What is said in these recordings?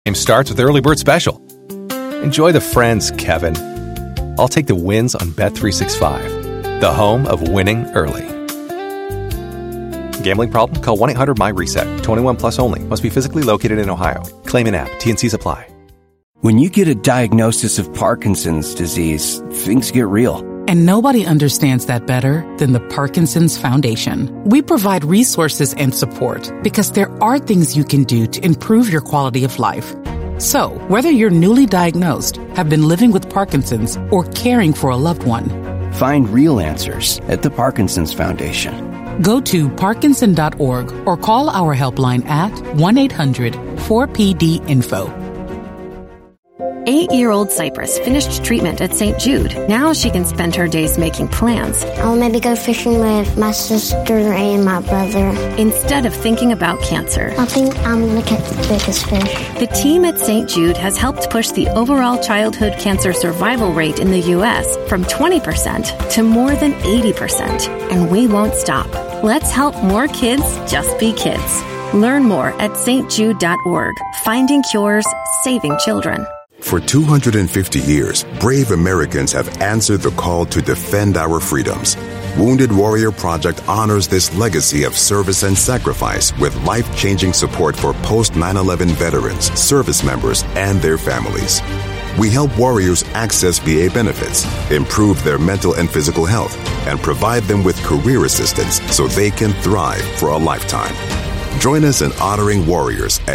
Game starts with Early Bird Special. Enjoy the friends, Kevin. I'll take the wins on Bet365, the home of winning early. Gambling problem? Call 1-800-MY-RESET. 21 plus only. Must be physically located in Ohio. Claim in app. T&Cs apply. When you get a diagnosis of Parkinson's disease, things get real. And nobody understands that better than the Parkinson's Foundation. We provide resources and support because there are things you can do to improve your quality of life. So, whether you're newly diagnosed, have been living with Parkinson's, or caring for a loved one, find real answers at the Parkinson's Foundation. Go to parkinson.org or call our helpline at 1-800-4PD-INFO. 8-year-old Cypress finished treatment at St. Jude. Now she can spend her days making plans. I'll maybe go fishing with my sister and my brother. Instead of thinking about cancer. I think I'm going to catch the biggest fish. The team at St. Jude has helped push the overall childhood cancer survival rate in the U.S. from 20% to more than 80%. And we won't stop. Let's help more kids just be kids. Learn more at stjude.org. Finding cures, saving children. For 250 years, brave Americans have answered the call to defend our freedoms. Wounded Warrior Project honors this legacy of service and sacrifice with life-changing support for post-9/11 veterans, service members, and their families. We help warriors access VA benefits, improve their mental and physical health, and provide them with career assistance so they can thrive for a lifetime. Join us in honoring warriors at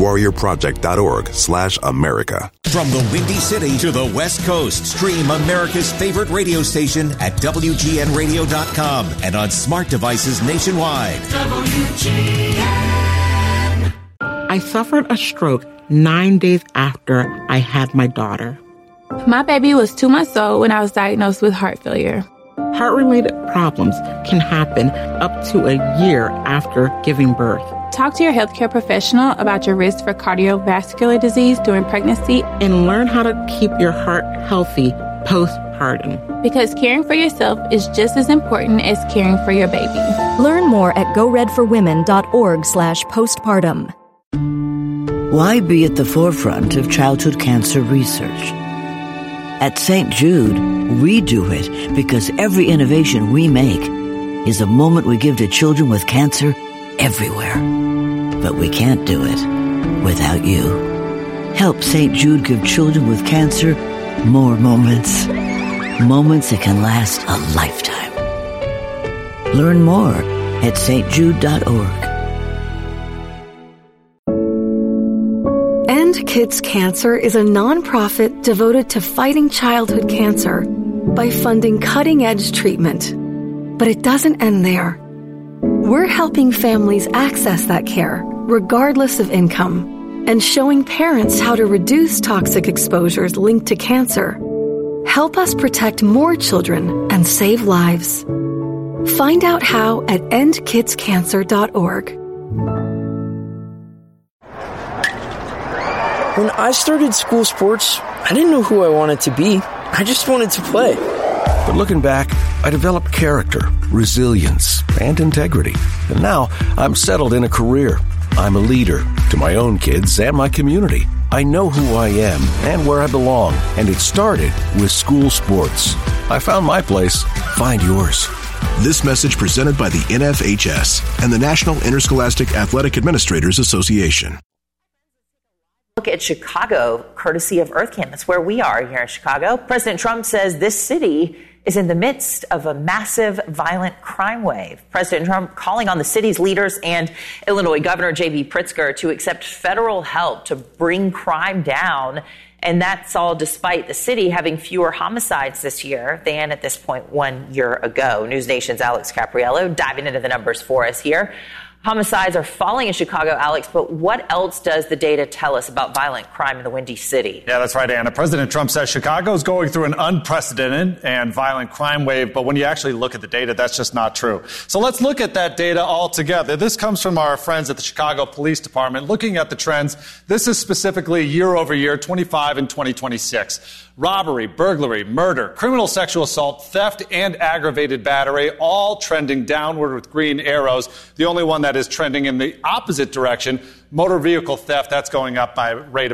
woundedwarriorproject.org/America. From the Windy City to the West Coast, stream America's favorite radio station at WGNradio.com and on smart devices nationwide. WGN. I suffered a stroke 9 days after I had my daughter. My baby was 2 months old when I was diagnosed with heart failure. Heart-related problems can happen up to a year after giving birth. Talk to your healthcare professional about your risk for cardiovascular disease during pregnancy and learn how to keep your heart healthy postpartum. Because caring for yourself is just as important as caring for your baby. Learn more at goredforwomen.org/postpartum. Why be at the forefront of childhood cancer research? At St. Jude, we do it because every innovation we make is a moment we give to children with cancer everywhere. But we can't do it without you. Help St. Jude give children with cancer more moments. Moments that can last a lifetime. Learn more at stjude.org. End Kids Cancer is a nonprofit devoted to fighting childhood cancer by funding cutting-edge treatment. But it doesn't end there. We're helping families access that care, regardless of income, and showing parents how to reduce toxic exposures linked to cancer. Help us protect more children and save lives. Find out how at endkidscancer.org. When I started school sports, I didn't know who I wanted to be. I just wanted to play. But looking back, I developed character, resilience, and integrity. And now I'm settled in a career. I'm a leader to my own kids and my community. I know who I am and where I belong, and it started with school sports. I found my place. Find yours. This message presented by the NFHS and the National Interscholastic Athletic Administrators Association. Look at Chicago, courtesy of EarthCam. That's where we are here in Chicago. President Trump says this city is in the midst of a massive violent crime wave. President Trump calling on the city's leaders and Illinois Governor J.B. Pritzker to accept federal help to bring crime down. And that's all despite the city having fewer homicides this year than at this point 1 year ago. News Nation's Alex Capriello diving into the numbers for us here. Homicides are falling in Chicago, Alex, but what else does the data tell us about violent crime in the Windy City? Yeah, that's right, Anna. President Trump says Chicago is going through an unprecedented and violent crime wave, but when you actually look at the data, that's just not true. So let's look at that data all together. This comes from our friends at the Chicago Police Department. Looking at the trends, this is specifically year over year, 25 and 2026. Robbery, burglary, murder, criminal sexual assault, theft, and aggravated battery, all trending downward with green arrows. The only one that is trending in the opposite direction, motor vehicle theft, that's going up by a rate of